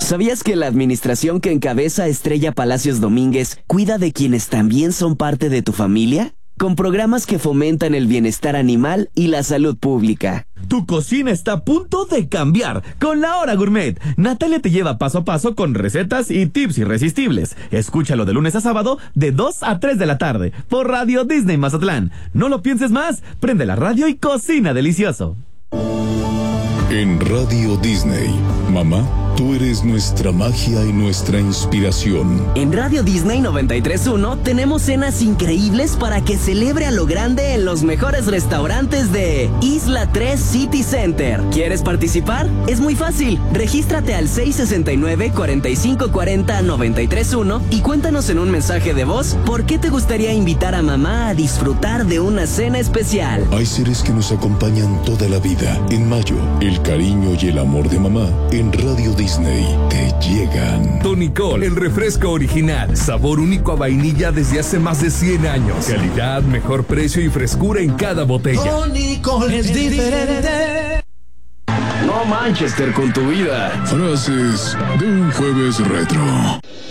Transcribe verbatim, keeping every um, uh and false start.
¿Sabías que la administración que encabeza Estrella Palacios Domínguez cuida de quienes también son parte de tu familia? Con programas que fomentan el bienestar animal y la salud pública. Tu cocina está a punto de cambiar con La Hora Gourmet. Natalia te lleva paso a paso con recetas y tips irresistibles. Escúchalo de lunes a sábado de dos a tres de la tarde por Radio Disney Mazatlán. No lo pienses más, prende la radio y cocina delicioso. En Radio Disney, mamá, tú eres nuestra magia y nuestra inspiración. En Radio Disney noventa y tres punto uno tenemos cenas increíbles para que celebre a lo grande en los mejores restaurantes de Isla tres City Center. ¿Quieres participar? Es muy fácil. Regístrate al seis sesenta y nueve, cuarenta y cinco cuarenta, noventa y tres uno y cuéntanos en un mensaje de voz por qué te gustaría invitar a mamá a disfrutar de una cena especial. Hay seres que nos acompañan toda la vida. En mayo, el cariño y el amor de mamá en Radio Disney te llegan. Tonicol, el refresco original. Sabor único a vainilla desde hace más de cien años. Calidad, mejor precio y frescura en cada botella. Tonicol es diferente. No Manchester con tu vida. Frases de un jueves retro.